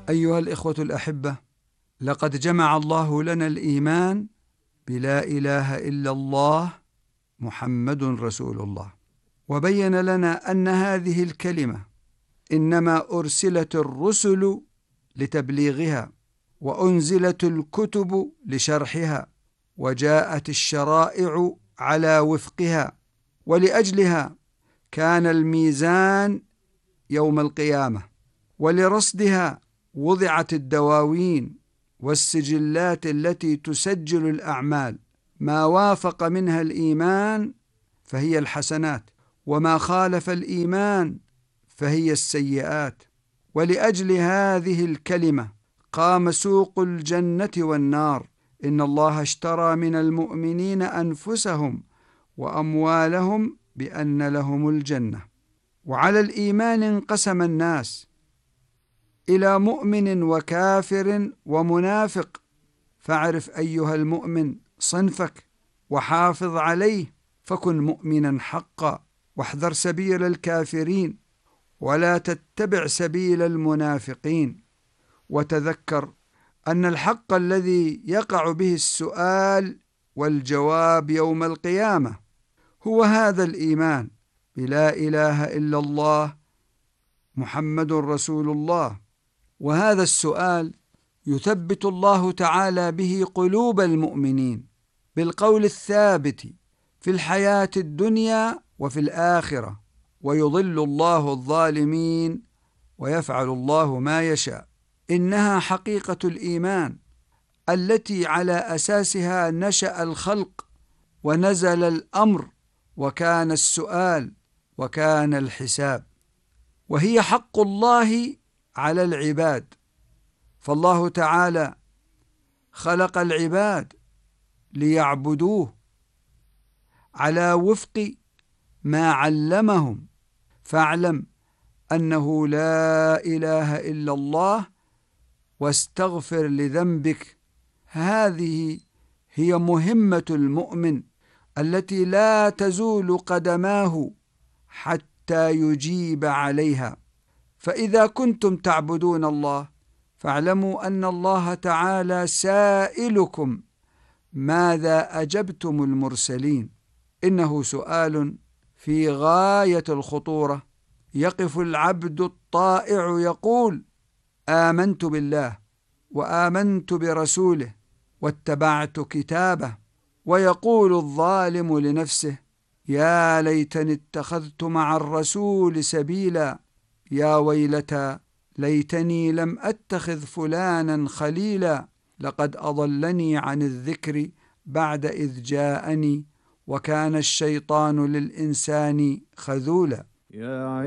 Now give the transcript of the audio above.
أيها الإخوة الأحبة، لقد جمع الله لنا الإيمان بلا إله إلا الله محمد رسول الله، وبين لنا أن هذه الكلمة إنما أرسلت الرسل لتبليغها، وأنزلت الكتب لشرحها، وجاءت الشرائع على وفقها، ولأجلها كان الميزان يوم القيامة، ولرصدها وضعت الدواوين والسجلات التي تسجل الأعمال، ما وافق منها الإيمان فهي الحسنات، وما خالف الإيمان فهي السيئات. ولأجل هذه الكلمة قام سوق الجنة والنار. إن الله اشترى من المؤمنين أنفسهم وأموالهم بأن لهم الجنة. وعلى الإيمان انقسم الناس إلى مؤمن وكافر ومنافق، فاعرف أيها المؤمن صنفك وحافظ عليه، فكن مؤمنا حقا، واحذر سبيل الكافرين ولا تتبع سبيل المنافقين. وتذكر أن الحق الذي يقع به السؤال والجواب يوم القيامة هو هذا الإيمان بلا إله إلا الله محمد رسول الله. وهذا السؤال يثبت الله تعالى به قلوب المؤمنين بالقول الثابت في الحياة الدنيا وفي الآخرة، ويضل الله الظالمين ويفعل الله ما يشاء. إنها حقيقة الإيمان التي على أساسها نشأ الخلق ونزل الأمر وكان السؤال وكان الحساب، وهي حق الله على العباد. فالله تعالى خلق العباد ليعبدوه على وفق ما علمهم، فاعلم أنه لا إله إلا الله واستغفر لذنبك. هذه هي مهمة المؤمن التي لا تزول قدماه حتى يجيب عليها. فإذا كنتم تعبدون الله فاعلموا أن الله تعالى سائلكم ماذا أجبتم المرسلين. إنه سؤال في غاية الخطورة. يقف العبد الطائع يقول: آمنت بالله وآمنت برسوله واتبعت كتابه، ويقول الظالم لنفسه: يا ليتني اتخذت مع الرسول سبيلا، يا ويلتى ليتني لم أتخذ فلانا خليلا، لقد أضلني عن الذكر بعد إذ جاءني، وكان الشيطان للإنسان خذولا.